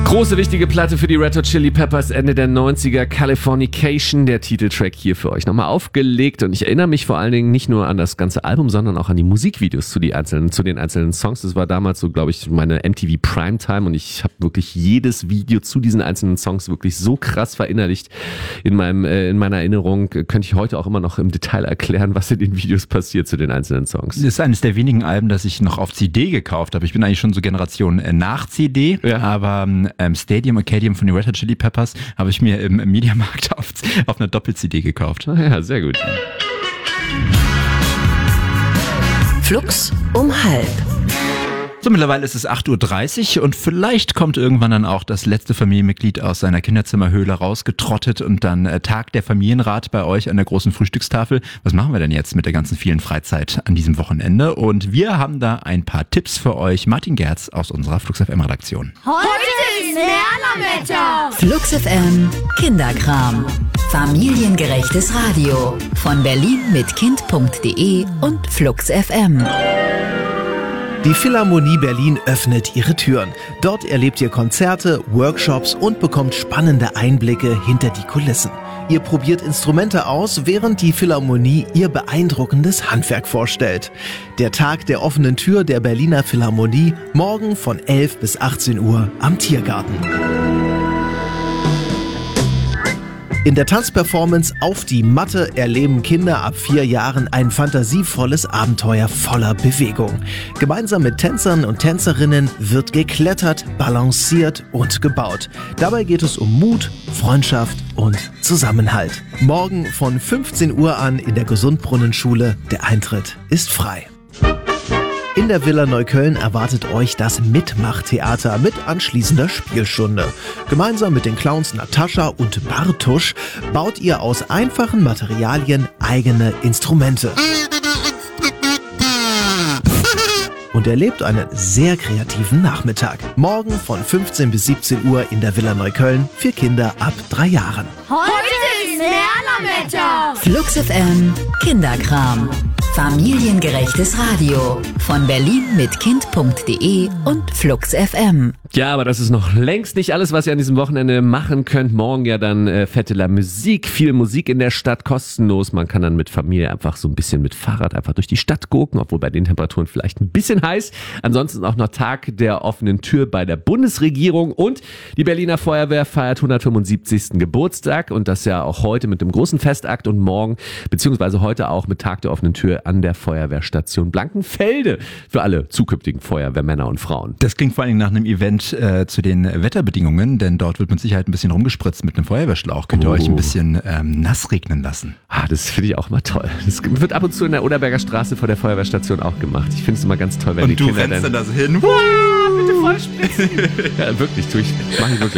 Große, wichtige Platte für die Red Hot Chili Peppers, Ende der 90er, Californication, der Titeltrack hier für euch nochmal aufgelegt. Und ich erinnere mich vor allen Dingen nicht nur an das ganze Album, sondern auch an die Musikvideos zu den einzelnen Songs. Das war damals so, glaube ich, meine MTV Primetime und ich habe wirklich jedes Video zu diesen einzelnen Songs wirklich so krass verinnerlicht in meiner Erinnerung. Könnte ich heute auch immer noch im Detail erklären, was in den Videos passiert zu den einzelnen Songs. Das ist eines der wenigen Alben, das ich noch auf CD gekauft habe. Ich bin eigentlich schon so Generation nach CD, ja. Aber Stadium Arcadium von den Red Hot Chili Peppers habe ich mir im Mediamarkt auf einer Doppel-CD gekauft. Ja, sehr gut. Flux um 12:30. So, mittlerweile ist es 8:30 Uhr und vielleicht kommt irgendwann dann auch das letzte Familienmitglied aus seiner Kinderzimmerhöhle rausgetrottet und dann tagt der Familienrat bei euch an der großen Frühstückstafel. Was machen wir denn jetzt mit der ganzen vielen Freizeit an diesem Wochenende? Und wir haben da ein paar Tipps für euch. Martin Gerz aus unserer Flux FM Redaktion. Heute ist Lernerwetter. Flux FM Kinderkram. Familiengerechtes Radio. Von Berlin mit Kind.de und Flux FM. Die Philharmonie Berlin öffnet ihre Türen. Dort erlebt ihr Konzerte, Workshops und bekommt spannende Einblicke hinter die Kulissen. Ihr probiert Instrumente aus, während die Philharmonie ihr beeindruckendes Handwerk vorstellt. Der Tag der offenen Tür der Berliner Philharmonie, morgen von 11 bis 18 Uhr am Tiergarten. In der Tanzperformance Auf die Matte erleben Kinder ab 4 Jahren ein fantasievolles Abenteuer voller Bewegung. Gemeinsam mit Tänzern und Tänzerinnen wird geklettert, balanciert und gebaut. Dabei geht es um Mut, Freundschaft und Zusammenhalt. Morgen von 15 Uhr an in der Gesundbrunnenschule. Der Eintritt ist frei. In der Villa Neukölln erwartet euch das Mitmachtheater mit anschließender Spielstunde. Gemeinsam mit den Clowns Natascha und Bartusch baut ihr aus einfachen Materialien eigene Instrumente. Und erlebt einen sehr kreativen Nachmittag. Morgen von 15 bis 17 Uhr in der Villa Neukölln für Kinder ab 3 Jahren. Heute ist Lernerwetter. Flux FM Kinderkram. Familiengerechtes Radio. Von Berlin mit Kind.de und Flux FM. Ja, aber das ist noch längst nicht alles, was ihr an diesem Wochenende machen könnt. Morgen ja dann Fête de la Musique. Viel Musik in der Stadt, kostenlos. Man kann dann mit Familie einfach so ein bisschen mit Fahrrad einfach durch die Stadt gucken, obwohl bei den Temperaturen vielleicht ein bisschen heiß. Ansonsten auch noch Tag der offenen Tür bei der Bundesregierung. Und die Berliner Feuerwehr feiert 175. Geburtstag. Und das ja auch heute mit dem großen Festakt und morgen, beziehungsweise heute auch mit Tag der offenen Tür an der Feuerwehrstation Blankenfelde für alle zukünftigen Feuerwehrmänner und Frauen. Das klingt vor allem nach einem Event zu den Wetterbedingungen, denn dort wird mit Sicherheit ein bisschen rumgespritzt mit einem Feuerwehrschlauch. Könnt ihr euch ein bisschen nass regnen lassen. Das finde ich auch mal toll. Das wird ab und zu in der Oderberger Straße vor der Feuerwehrstation auch gemacht. Ich finde es immer ganz toll, wenn und die du Kinder rennst dann da so hin. Bitte voll spritzen. Ja, wirklich, tue ich. Mach ich wirklich.